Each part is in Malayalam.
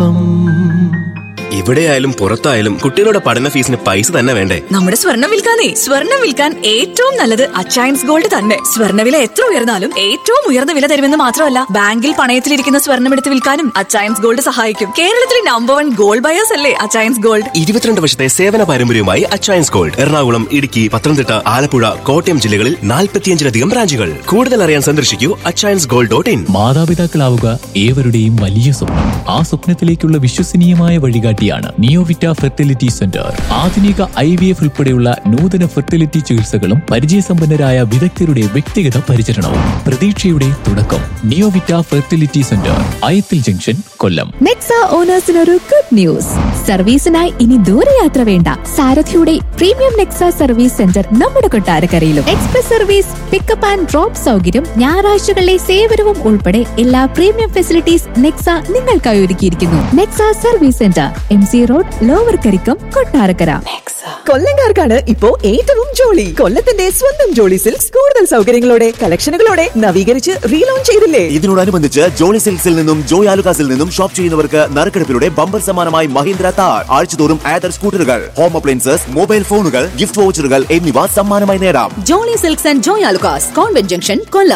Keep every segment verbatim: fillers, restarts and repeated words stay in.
നാടിനൊപ്പം. എവിടെയായാലും പുറത്തായാലും കുട്ടികളുടെ പഠന ഫീസിന് പൈസ തന്നെ വേണ്ടേ? നമ്മുടെ സ്വർണ്ണം വിൽക്കാനേ സ്വർണ്ണം വിൽക്കാൻ ഏറ്റവും നല്ലത് അച്ചയൻസ് ഗോൾഡ് തന്നെ. സ്വർണ്ണവില എത്ര ഉയർന്നാലും ഏറ്റവും ഉയർന്ന വില തരുമെന്ന് മാത്രമല്ല, ബാങ്കിൽ പണയത്തിലിരിക്കുന്ന സ്വർണ്ണം എടുത്ത് വിൽക്കാനും അച്ചയൻസ് ഗോൾഡ് സഹായിക്കും. കേരളത്തിലെ നമ്പർ വൺ ഗോൾഡ് ബയേഴ്സ് അല്ലേ അച്ചയൻസ് ഗോൾഡ്. ഇരുപത്തിരണ്ട് വർഷത്തെ സേവന പാരമ്പര്യവുമായി അച്ചയൻസ് ഗോൾഡ് എറണാകുളം, ഇടുക്കി, പത്തനംതിട്ട, ആലപ്പുഴ, കോട്ടയം ജില്ലകളിൽ നാൽപ്പത്തിയഞ്ചിലധികം ബ്രാഞ്ചുകൾ. കൂടുതൽ അറിയാൻ സന്ദർശിക്കൂ അച്ചയൻസ് ഗോൾഡ് ഡോട്ട് ഇൻ. മാതാപിതാക്കളാവുക ഏവരുടെയും വലിയ സ്വപ്നം. ആ സ്വപ്നത്തിലേക്കുള്ള വിശ്വസനീയമായ വഴികാട്ടിയാണ് നിയോവിറ്റ ഫെർട്ടിലിറ്റി സെന്റർ. ആധുനിക ഐ വി എഫ് ഉൾപ്പെടെയുള്ള നൂതന ഫെർട്ടിലിറ്റി ചികിത്സകളും പരിചയസമ്പന്നരായ വിദഗ്ധരുടെ വ്യക്തിഗത പരിചരണവും പ്രതീക്ഷയുടെ തുടക്കം. നിയോവിറ്റ ഫെർട്ടിലിറ്റി സെന്റർ, അയത്തിൽ ജംഗ്ഷൻ, കൊല്ലം. Nexa ഓണേഴ്സിനൊരു good news. സർവീസിനായി ഇനി ദൂരയാത്ര വേണ്ട. സാരഥിയുടെ പ്രീമിയം നെക്സ സർവീസ് സെന്റർ നമ്മുടെ കൊട്ടാരക്കരയിലും. Express service, pickup and drop സൗകര്യം, ഞായറാഴ്ചകളിലെ സേവനവും ഉൾപ്പെടെ എല്ലാ പ്രീമിയം ഫെസിലിറ്റീസ് നെക്സ നിങ്ങൾക്കായി ഒരുക്കിയിരിക്കുന്നു. Nexa service centre, M C road, lower Karikkam, Kottarakkara. കൊല്ലംകാർക്കാണ് ഇപ്പോ ഏറ്റവും ജോളി. കൊല്ലത്തിന്റെ സ്വന്തം ജോളി സിൽക്സ് കൂടുതൽ സൗകര്യങ്ങളോടെ കളക്ഷനുകളോടെ നവീകരിച്ച് റീലോഞ്ച് ചെയ്തില്ലേ? ഇതിനോടനുബന്ധിച്ച് ജോളി സിൽക്സിൽ നിന്നും ജോയ് ആലുകാസിൽ നിന്നും ഷോപ്പ് ചെയ്യുന്നവർക്ക് നറുക്കെടുപ്പിലൂടെ ബമ്പർ സമ്മാനമായി മഹീന്ദ്ര താർ, ആഴ്ചതോറും ആദർ സ്കൂട്ടറുകൾ, ഹോം അപ്ലയൻസസ്, മൊബൈൽ ഫോണുകൾ, ഗിഫ്റ്റ് വൗച്ചറുകൾ എന്നിവ സമ്മാനമായി നേടാം. Jolly silks and Joy Alukkas, convent junction, കൊല്ലം.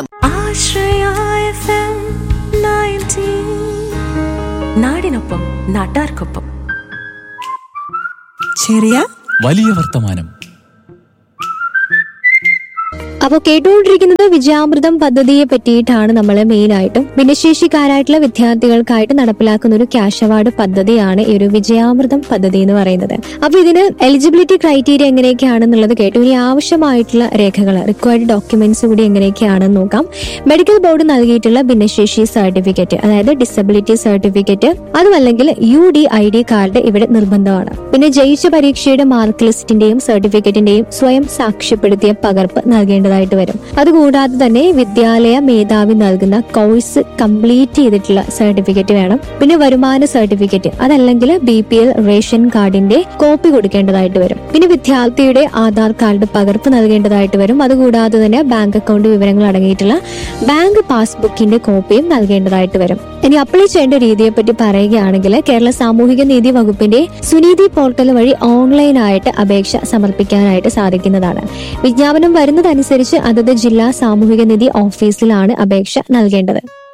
നാടിനൊപ്പം, നാട്ടാർക്കൊപ്പം. ചെറിയ വലിയ വർത്തമാനം. അപ്പോൾ കേട്ടുകൊണ്ടിരിക്കുന്നത് വിജയാമൃതം പദ്ധതിയെ പറ്റിയിട്ടാണ്. നമ്മൾ മെയിൻ ആയിട്ടും ഭിന്നശേഷിക്കാരായിട്ടുള്ള വിദ്യാർത്ഥികൾക്കായിട്ട് നടപ്പിലാക്കുന്ന ഒരു ക്യാഷ് അവാർഡ് പദ്ധതിയാണ് ഈ ഒരു വിജയാമൃതം പദ്ധതി എന്ന് പറയുന്നത്. അപ്പൊ ഇതിന് എലിജിബിലിറ്റി ക്രൈറ്റീരിയ എങ്ങനെയൊക്കെയാണെന്നുള്ളത് കേട്ടു. ഇനി ആവശ്യമായിട്ടുള്ള രേഖകൾ, റിക്വയർഡ് ഡോക്യുമെന്റ്സ് കൂടി എങ്ങനെയൊക്കെയാണെന്ന് നോക്കാം. മെഡിക്കൽ ബോർഡ് നൽകിയിട്ടുള്ള ഭിന്നശേഷി സർട്ടിഫിക്കറ്റ്, അതായത് ഡിസബിലിറ്റി സർട്ടിഫിക്കറ്റ്, അതുമല്ലെങ്കിൽ U D I D card ഇവിടെ നിർബന്ധമാണ്. പിന്നെ ജയിച്ച പരീക്ഷയുടെ മാർക്ക് ലിസ്റ്റിന്റെയും സർട്ടിഫിക്കറ്റിന്റെയും സ്വയം സാക്ഷ്യപ്പെടുത്തിയ പകർപ്പ് നൽകേണ്ടതായിട്ട് വരും. അതുകൂടാതെ തന്നെ വിദ്യാലയ മേധാവി നൽകുന്ന കോഴ്സ് കംപ്ലീറ്റ് ചെയ്തിട്ടുള്ള സർട്ടിഫിക്കറ്റ് വേണം. പിന്നെ വരുമാന സർട്ടിഫിക്കറ്റ്, അതല്ലെങ്കിൽ ബി പി എൽ റേഷൻ കാർഡിന്റെ കോപ്പി കൊടുക്കേണ്ടതായിട്ട് വരും. പിന്നെ വിദ്യാർത്ഥിയുടെ ആധാർ കാർഡ് പകർപ്പ് നൽകേണ്ടതായിട്ട് വരും. അതുകൂടാതെ തന്നെ ബാങ്ക് അക്കൗണ്ട് വിവരങ്ങൾ അടങ്ങിയിട്ടുള്ള ബാങ്ക് പാസ്ബുക്കിന്റെ കോപ്പിയും നൽകേണ്ടതായിട്ട് വരും. ഇനി അപ്ലൈ ചെയ്യേണ്ട രീതിയെ പറ്റി പറയുകയാണെങ്കിൽ കേരള സാമൂഹിക നീതി വകുപ്പിന്റെ സുനീതി പോർട്ടൽ വഴി ഓൺലൈനായിട്ട് അപേക്ഷ സമർപ്പിക്കാനായിട്ട് സാധിക്കുന്നതാണ്. വിജ്ഞാപനം വരുന്നതനുസരിച്ച് അതത് ജില്ലാ സാമൂഹിക നീതി ഓഫീസിലാണ് അപേക്ഷ നൽകേണ്ടത്.